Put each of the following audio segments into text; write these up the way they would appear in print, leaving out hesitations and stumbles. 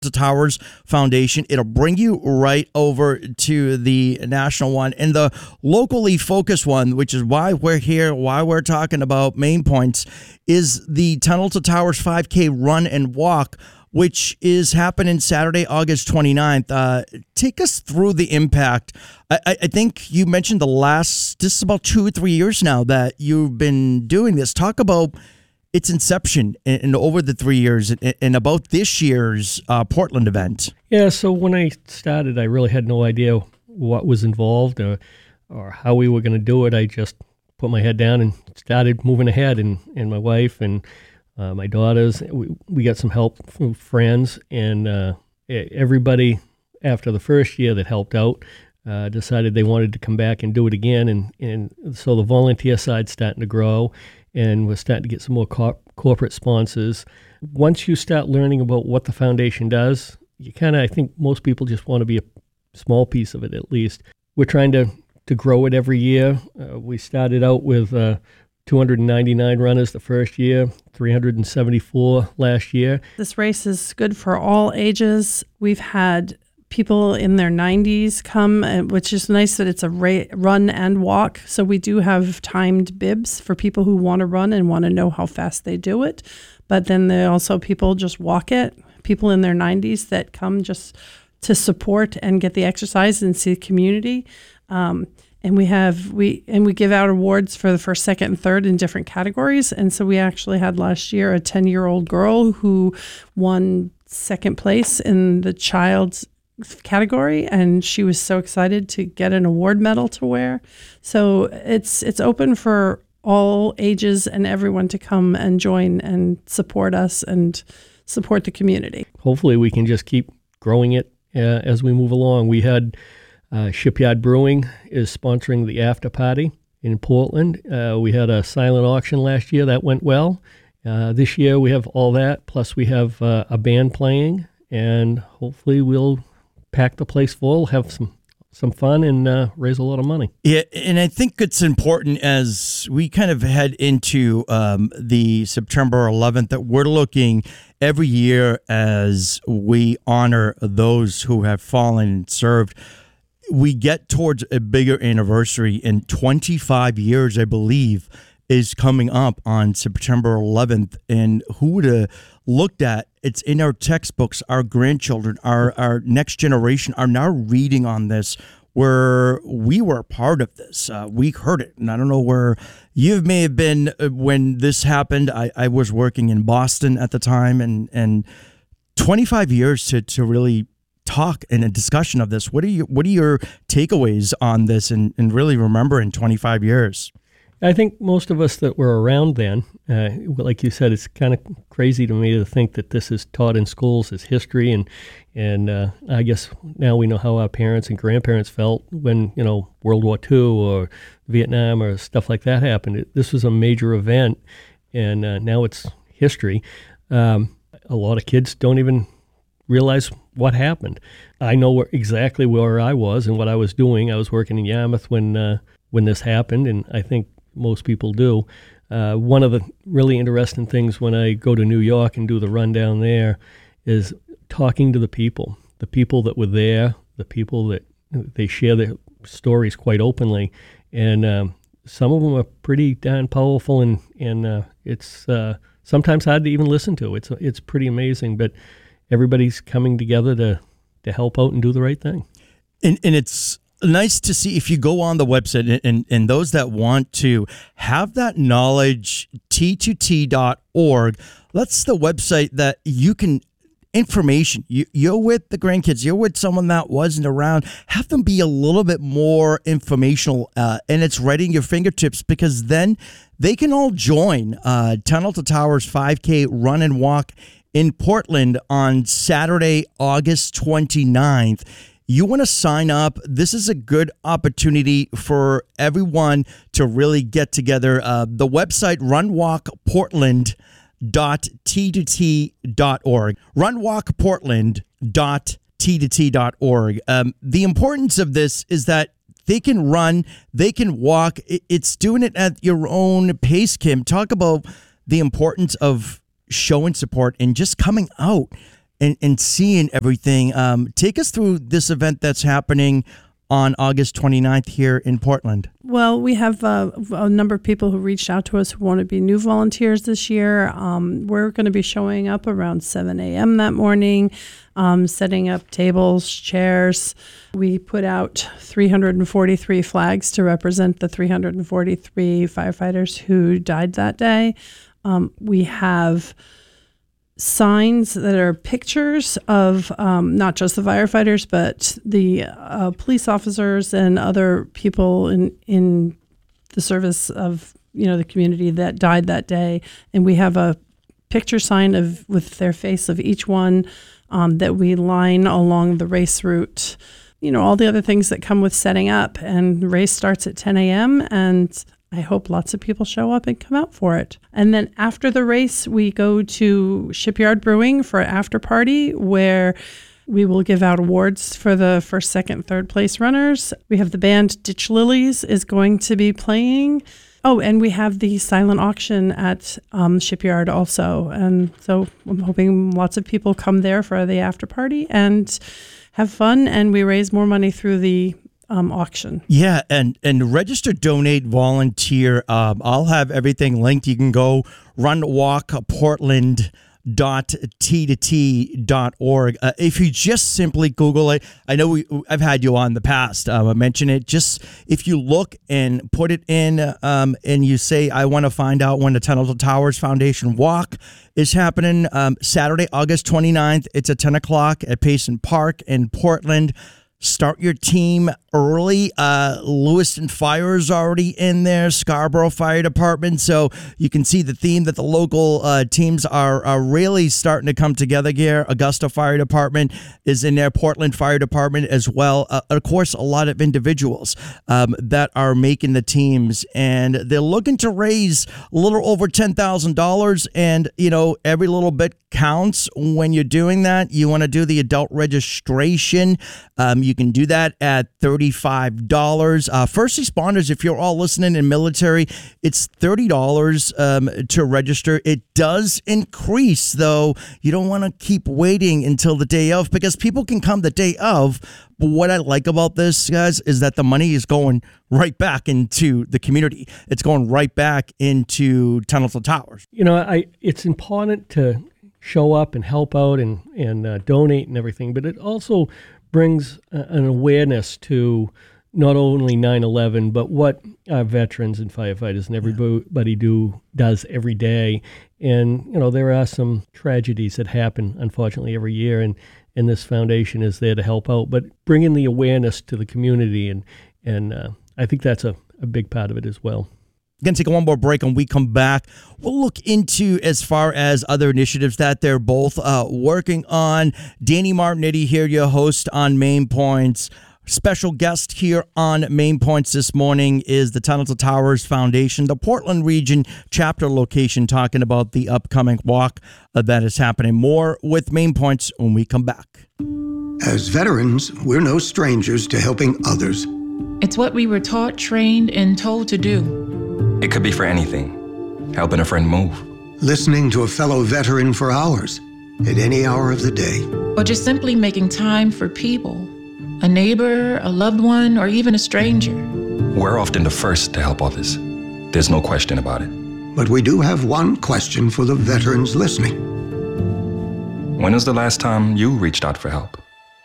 Towers Foundation. It'll bring you right over to the national one, and the locally focused one, which is why we're here, why we're talking about Main Points, is the Tunnel to Towers 5K run and walk, which is happening Saturday, August 29th. Take us through the impact. I think you mentioned this is about 2 or 3 years now that you've been doing this. Talk about its inception and over the 3 years and about this year's Portland event. Yeah, so when I started, I really had no idea what was involved or how we were going to do it. I just put my head down and started moving ahead, and my wife and my daughters, we got some help from friends, and everybody after the first year that helped out decided they wanted to come back and do it again, and so the volunteer side's starting to grow, and we're starting to get some more corporate sponsors. Once you start learning about what the foundation does, you I think most people just want to be a small piece of it at least. We're trying to grow it every year. We started out with 299 runners the first year, 374 last year. This race is good for all ages. We've had people in their 90s come, which is nice that it's a run and walk. So we do have timed bibs for people who want to run and want to know how fast they do it. But then there are also people just walk it, people in their 90s that come just to support and get the exercise and see the community. And we give out awards for the first, second, and third in different categories. And so we actually had last year a 10-year-old girl who won second place in the child's category, and she was so excited to get an award medal to wear. So it's open for all ages and everyone to come and join and support us and support the community. Hopefully we can just keep growing it as we move along. We had Shipyard Brewing is sponsoring the after party in Portland. We had a silent auction last year that went well. This year we have all that, plus we have a band playing, and hopefully we'll pack the place full, have some fun, and raise a lot of money. Yeah, and I think it's important as we kind of head into the September 11th that we're looking every year as we honor those who have fallen and served. We get towards a bigger anniversary, and 25 years, I believe, is coming up on September 11th. And who would have looked at, it's in our textbooks, our grandchildren, our next generation are now reading on this, where we were a part of this. We heard it. And I don't know where you may have been when this happened. I was working in Boston at the time, and 25 years to really talk and a discussion of this. What are your takeaways on this and really remember in 25 years? I think most of us that were around then, like you said, it's kind of crazy to me to think that this is taught in schools as history, and I guess now we know how our parents and grandparents felt when, World War II or Vietnam or stuff like that happened. This was a major event, and now it's history. A lot of kids don't even realize what happened. I know exactly where I was and what I was doing. I was working in Yarmouth when this happened, and I think most people do. One of the really interesting things when I go to New York and do the run down there is talking to the people that were there, the people that they share their stories quite openly, and some of them are pretty darn powerful, and it's sometimes hard to even listen to. It's pretty amazing, but everybody's coming together to help out and do the right thing. And it's nice to see if you go on the website and those that want to have that knowledge, t2t.org. That's the website that you can information. You're with the grandkids. You're with someone that wasn't around. Have them be a little bit more informational, and it's right in your fingertips, because then they can all join Tunnel to Towers 5K run and walk in Portland on Saturday, August 29th. You want to sign up. This is a good opportunity for everyone to really get together. The website, runwalkportland.t2t.org. runwalkportland.t2t.org. The importance of this is that they can run, they can walk. It's doing it at your own pace, Kim. Talk about the importance of showing support and just coming out. and seeing everything. Take us through this event that's happening on August 29th here in Portland. Well, we have a number of people who reached out to us who want to be new volunteers this year. We're going to be showing up around 7 a.m. that morning, setting up tables, chairs. We put out 343 flags to represent the 343 firefighters who died that day. We have signs that are pictures of not just the firefighters, but the police officers and other people in the service of the community that died that day. And we have a picture sign with their face of each one that we line along the race route. All the other things that come with setting up. And the race starts at 10 a.m. and I hope lots of people show up and come out for it. And then after the race, we go to Shipyard Brewing for an after party where we will give out awards for the first, second, third place runners. We have the band Ditch Lilies is going to be playing. Oh, and we have the silent auction at Shipyard also. And so I'm hoping lots of people come there for the after party and have fun. And we raise more money through the auction. Yeah, and register, donate, volunteer. I'll have everything linked. You can go runwalkportland.t2t.org. If you just simply Google it, I know I've had you on the past. I mention it. Just if you look and put it in and you say, I want to find out when the Tunnel to Towers Foundation Walk is happening. Saturday, August 29th. It's at 10 o'clock at Payson Park in Portland. Start your team early. Lewiston Fire is already in there, Scarborough Fire Department. So you can see the theme that the local teams are really starting to come together here. Augusta Fire Department is in there, Portland Fire Department as well. Of course, a lot of individuals that are making the teams, and they're looking to raise a little over $10,000. And, every little bit counts when you're doing that. You want to do the adult registration. You can do that at $35. First responders, if you're all listening in military, it's $30 to register. It does increase, though. You don't want to keep waiting until the day of, because people can come the day of. But what I like about this, guys, is that the money is going right back into the community. It's going right back into Tunnel to Towers. It's important to show up and help out and donate and everything, but it also brings an awareness to not only 9/11, but what our veterans and firefighters and everybody does every day. And, there are some tragedies that happen, unfortunately, every year, and this foundation is there to help out. But bringing the awareness to the community, and I think that's a big part of it as well. Going to take one more break. When we come back, we'll look into as far as other initiatives that they're both working on. Danny Martinetti here, your host on Main Points. Special guest here on Main Points this morning is the Tunnel to Towers Foundation, the Portland Region chapter location, talking about the upcoming walk that is happening. More with Main Points when we come back. As veterans, we're no strangers to helping others. It's what we were taught, trained, and told to do. It could be for anything. Helping a friend move. Listening to a fellow veteran for hours, at any hour of the day. Or just simply making time for people. A neighbor, a loved one, or even a stranger. We're often the first to help others. There's no question about it. But we do have one question for the veterans listening. When was the last time you reached out for help?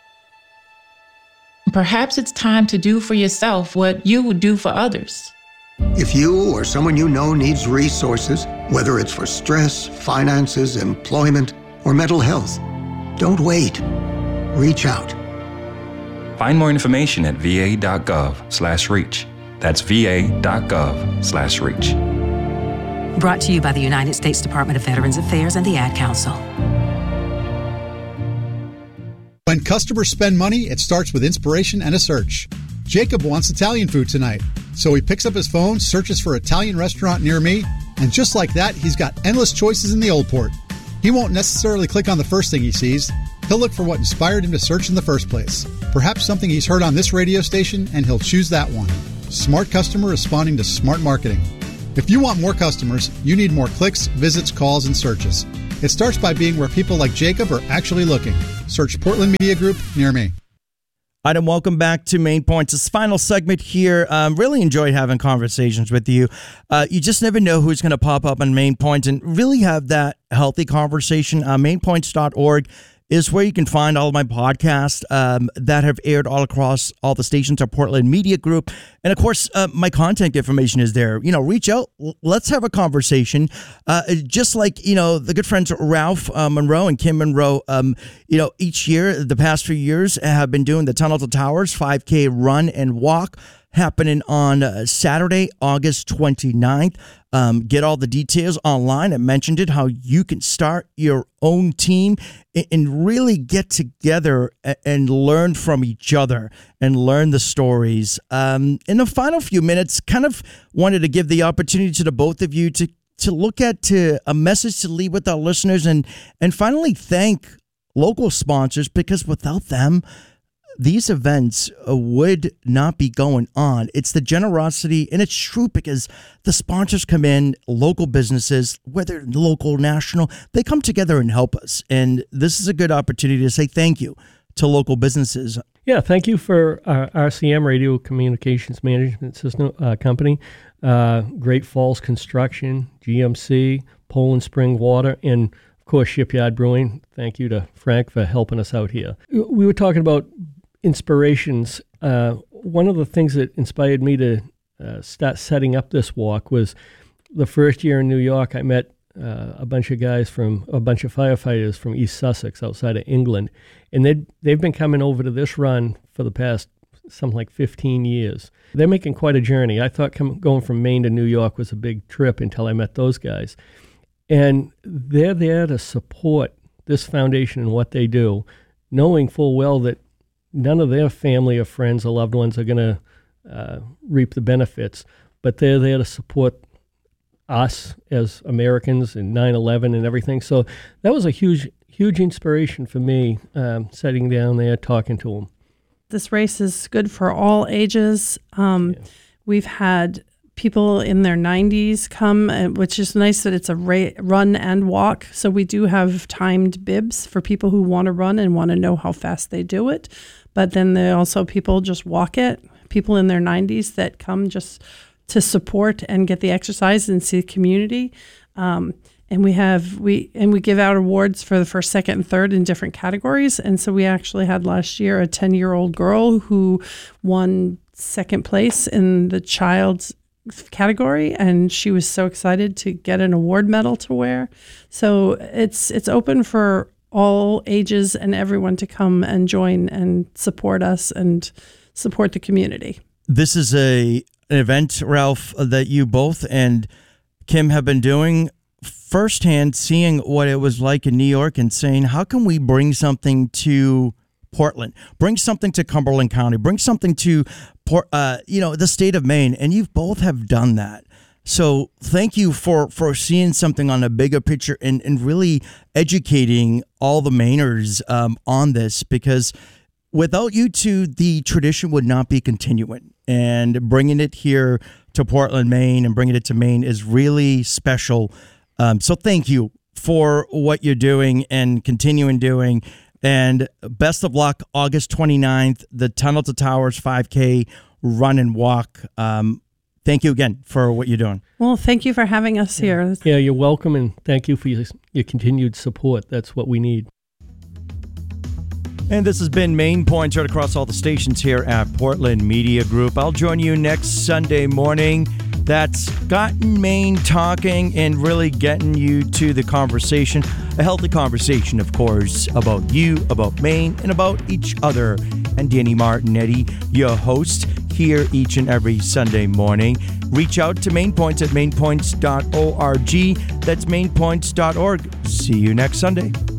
Perhaps it's time to do for yourself what you would do for others. If you or someone you know needs resources, whether it's for stress, finances, employment, or mental health, don't wait. Reach out. Find more information at va.gov/reach. That's va.gov/reach. Brought to you by the United States Department of Veterans Affairs and the Ad Council. When customers spend money, it starts with inspiration and a search. Jacob wants Italian food tonight, so he picks up his phone, searches for Italian restaurant near me, and just like that, he's got endless choices in the Old Port. He won't necessarily click on the first thing he sees. He'll look for what inspired him to search in the first place. Perhaps something he's heard on this radio station, and he'll choose that one. Smart customer responding to smart marketing. If you want more customers, you need more clicks, visits, calls, and searches. It starts by being where people like Jacob are actually looking. Search Portland Media Group near me. All right, and welcome back to Main Points. This final segment here. Really enjoyed having conversations with you. You just never know who's going to pop up on Main Points and really have that healthy conversation. Mainpoints.org is where you can find all of my podcasts that have aired all across all the stations of Portland Media Group. And of course, my contact information is there. Reach out. Let's have a conversation. Just like, the good friends Ralph Monroe and Kim Monroe, each year, the past few years, have been doing the Tunnel to Towers 5K run and walk happening on Saturday, August 29th. Get all the details online. I mentioned it, how you can start your own team and really get together and learn from each other and learn the stories. In the final few minutes, kind of wanted to give the opportunity to the both of you to look at a message to leave with our listeners and finally thank local sponsors, because without them, these events would not be going on. It's the generosity, and it's true because the sponsors come in, local businesses, whether local, national, they come together and help us. And this is a good opportunity to say thank you to local businesses. Yeah, thank you for RCM, Radio Communications Management System Company, Great Falls Construction, GMC, Poland Spring Water, and of course Shipyard Brewing. Thank you to Frank for helping us out here. We were talking about inspirations. One of the things that inspired me to start setting up this walk was the first year in New York. I met a bunch of firefighters from East Sussex outside of England, and they've been coming over to this run for the past something like 15 years. They're making quite a journey. I thought going from Maine to New York was a big trip until I met those guys, and they're there to support this foundation and what they do, knowing full well that none of their family or friends or loved ones are going to reap the benefits, but they're there to support us as Americans and 9/11 and everything. So that was a huge inspiration for me, sitting down there talking to them. This race is good for all ages. We've had people in their 90s come, which is nice that it's a run and walk. So we do have timed bibs for people who want to run and want to know how fast they do it. But then there are also people just walk it, people in their 90s that come just to support and get the exercise and see the community. And we give out awards for the first, second, and third in different categories. And so we actually had last year a 10-year-old girl who won second place in the child's category, and she was so excited to get an award medal to wear. So it's open for all ages and everyone to come and join and support us and support the community. This is an event, Ralph, that you both and Kim have been doing firsthand, seeing what it was like in New York and saying, how can we bring something to Portland, bring something to Cumberland County, bring something to the state of Maine, and you both have done that. So thank you for seeing something on a bigger picture and really educating all the Mainers on this, because without you two, the tradition would not be continuing. And bringing it here to Portland, Maine, and bringing it to Maine is really special. So thank you for what you're doing and continuing doing. And best of luck, August 29th, the Tunnel to Towers 5K run and walk. Thank you again for what you're doing. Well, thank you for having us here. Yeah, you're welcome, and thank you for your continued support. That's what we need. And this has been Main Points right across all the stations here at Portland Media Group. I'll join you next Sunday morning. That's gotten Maine talking and really getting you to the conversation, a healthy conversation, of course, about you, about Maine, and about each other. And Danny Martinetti, your host, here each and every Sunday morning. Reach out to Main Points at mainpoints.org. That's mainpoints.org. See you next Sunday.